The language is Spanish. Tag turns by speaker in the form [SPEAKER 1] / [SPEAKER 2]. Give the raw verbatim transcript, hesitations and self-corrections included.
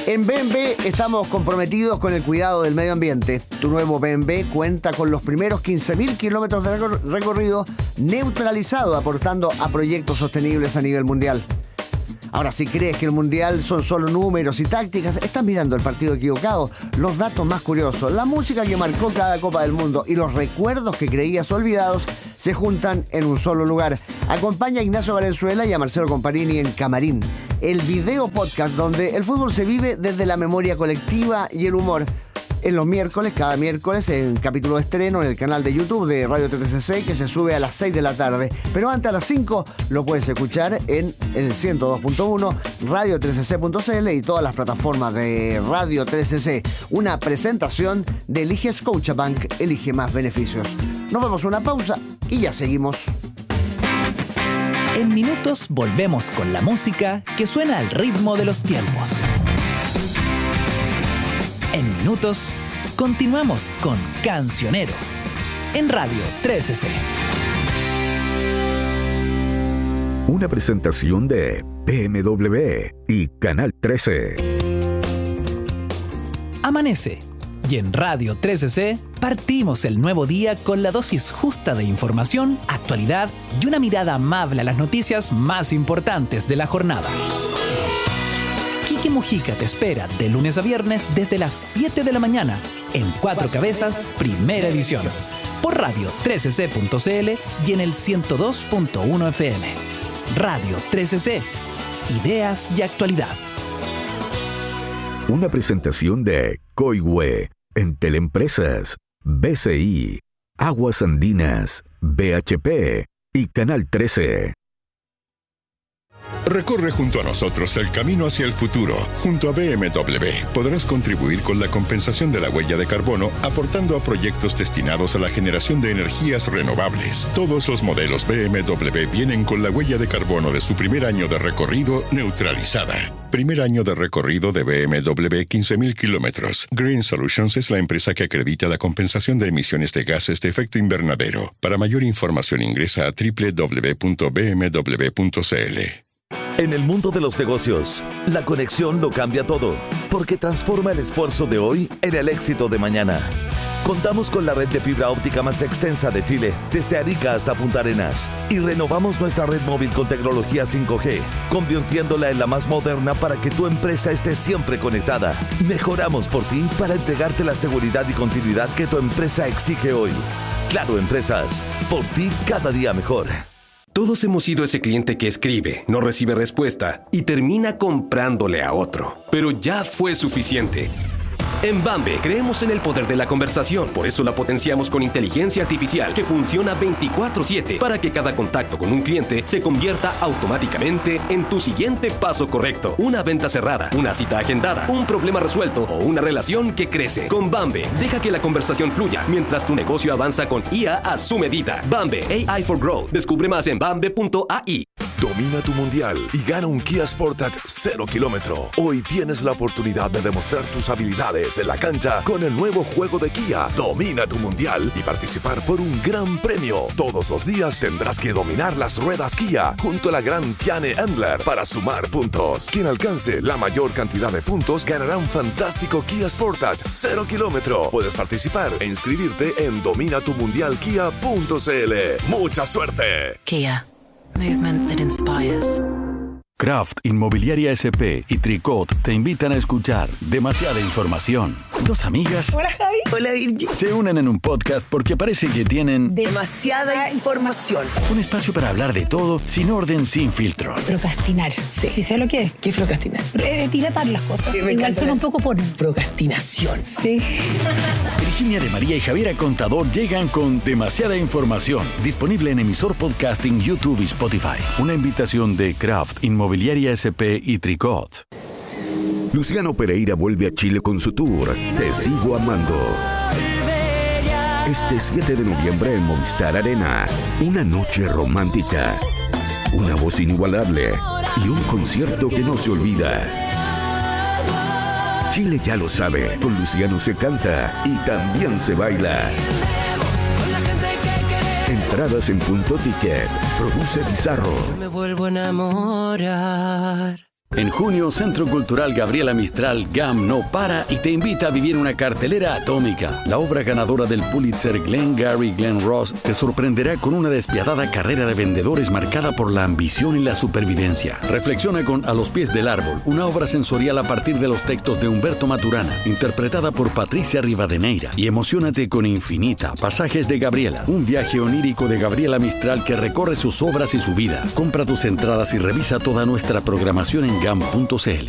[SPEAKER 1] En B M W estamos comprometidos con el cuidado del medio ambiente. Tu nuevo B M W cuenta con los primeros quince mil kilómetros de recor- recorrido neutralizado, aportando a proyectos sostenibles a nivel mundial. Ahora, si crees que el mundial son solo números y tácticas, estás mirando el partido equivocado. Los datos más curiosos, la música que marcó cada Copa del Mundo y los recuerdos que creías olvidados se juntan en un solo lugar. Acompaña a Ignacio Valenzuela y a Marcelo Comparini en Camarín, el video podcast donde el fútbol se vive desde la memoria colectiva y el humor. En los miércoles, cada miércoles, en capítulo de estreno en el canal de YouTube de Radio T C C, que se sube a las seis de la tarde. Pero antes, a las cinco, lo puedes escuchar en, en el ciento dos punto uno, radio tres c c punto c l y todas las plataformas de Radio tres C C. Una presentación de Elige Scotiabank, elige más beneficios. Nos vemos una pausa y ya seguimos.
[SPEAKER 2] En minutos volvemos con la música que suena al ritmo de los tiempos. En minutos, continuamos con Cancionero, en Radio tres C C.
[SPEAKER 3] Una presentación de B M W y Canal trece.
[SPEAKER 2] Amanece, y en Radio tres C C partimos el nuevo día con la dosis justa de información, actualidad y una mirada amable a las noticias más importantes de la jornada. Quique Mujica te espera de lunes a viernes desde las siete de la mañana en Cuatro Cabezas, primera edición, por radio tres c c punto c l y en el ciento dos punto uno F M. Radio tres C C, ideas y actualidad.
[SPEAKER 3] Una presentación de Coihue, en Teleempresas, B C I, Aguas Andinas, B H P y Canal trece.
[SPEAKER 4] Recorre junto a nosotros el camino hacia el futuro. Junto a B M W podrás contribuir con la compensación de la huella de carbono, aportando a proyectos destinados a la generación de energías renovables. Todos los modelos B M W vienen con la huella de carbono de su primer año de recorrido neutralizada. Primer año de recorrido de B M W, quince mil kilómetros. Green Solutions es la empresa que acredita la compensación de emisiones de gases de efecto invernadero. Para mayor información ingresa a doble u doble u doble u punto b m w punto c l.
[SPEAKER 5] En el mundo de los negocios, la conexión lo cambia todo, porque transforma el esfuerzo de hoy en el éxito de mañana. Contamos con la red de fibra óptica más extensa de Chile, desde Arica hasta Punta Arenas, y renovamos nuestra red móvil con tecnología cinco G, convirtiéndola en la más moderna para que tu empresa esté siempre conectada. Mejoramos por ti para entregarte la seguridad y continuidad que tu empresa exige hoy. Claro Empresas, por ti cada día mejor.
[SPEAKER 6] Todos hemos sido ese cliente que escribe, no recibe respuesta y termina comprándole a otro. Pero ya fue suficiente. En Bambe creemos en el poder de la conversación, por eso la potenciamos con inteligencia artificial que funciona veinticuatro siete para que cada contacto con un cliente se convierta automáticamente en tu siguiente paso correcto. Una venta cerrada, una cita agendada, un problema resuelto o una relación que crece. Con Bambe, deja que la conversación fluya mientras tu negocio avanza con I A a su medida. Bambe, A I for Growth. Descubre más en bambe punto a i.
[SPEAKER 7] Domina tu mundial y gana un Kia Sportage cero kilómetro. Hoy tienes la oportunidad de demostrar tus habilidades en la cancha con el nuevo juego de Kia. Domina tu mundial y participar por un gran premio. Todos los días tendrás que dominar las ruedas Kia junto a la gran Tiane Endler para sumar puntos. Quien alcance la mayor cantidad de puntos ganará un fantástico Kia Sportage cero kilómetro. Puedes participar e inscribirte en domina tu mundial kia punto c l. ¡Mucha suerte!
[SPEAKER 8] Kia. Movement that inspires.
[SPEAKER 9] Kraft Inmobiliaria S P y Tricot te invitan a escuchar Demasiada Información. Dos amigas.
[SPEAKER 10] Hola Javi. Hola Virgi.
[SPEAKER 9] Se unen en un podcast porque parece que tienen
[SPEAKER 10] demasiada información.
[SPEAKER 9] Un espacio para hablar de todo, sin orden, sin filtro.
[SPEAKER 10] Procrastinar. Sí. ¿Sí sé lo que es? ¿Qué es procrastinar? Eh, dilatar las cosas. Sí, igual suena un poco por procrastinación. Sí.
[SPEAKER 9] Virginia de María y Javiera Contador llegan con Demasiada Información. Disponible en emisor podcasting, YouTube y Spotify. Una invitación de Kraft Inmobiliaria S P y Tricot.
[SPEAKER 3] Luciano Pereira vuelve a Chile con su tour Te Sigo Amando. Este siete de noviembre en Movistar Arena. Una noche romántica, una voz inigualable y un concierto que no se olvida. Chile ya lo sabe, con Luciano se canta y también se baila. Entradas en Punto Ticket. Produce Bizarro.
[SPEAKER 11] Me vuelvo a enamorar.
[SPEAKER 9] En junio, Centro Cultural Gabriela Mistral G A M no para y te invita a vivir una cartelera atómica. La obra ganadora del Pulitzer Glengarry Glen Ross te sorprenderá con una despiadada carrera de vendedores marcada por la ambición y la supervivencia. Reflexiona con A los pies del árbol, una obra sensorial a partir de los textos de Humberto Maturana, interpretada por Patricia Rivadeneira, y emociónate con Infinita, Pasajes de Gabriela, un viaje onírico de Gabriela Mistral que recorre sus obras y su vida. Compra tus entradas y revisa toda nuestra programación en gam punto c l.